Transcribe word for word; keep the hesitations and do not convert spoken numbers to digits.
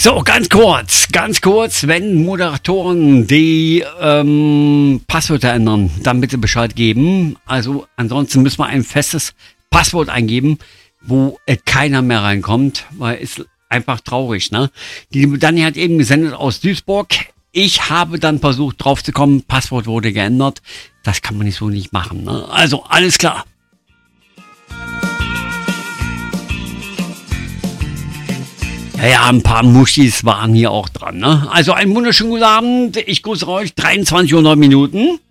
So, ganz kurz, ganz kurz, wenn Moderatoren die ähm, Passwörter ändern, dann bitte Bescheid geben. Also ansonsten müssen wir ein festes Passwort eingeben, wo äh, keiner mehr reinkommt, weil ist einfach traurig, ne? Die Dani hat eben gesendet aus Duisburg. Ich habe dann versucht drauf zu kommen, Passwort wurde geändert. Das kann man nicht so nicht machen, ne? Also alles klar. Ja, ja, ein paar Muschis waren hier auch dran, ne? Also einen wunderschönen guten Abend. Ich grüße euch. dreiundzwanzig Uhr neun Minuten.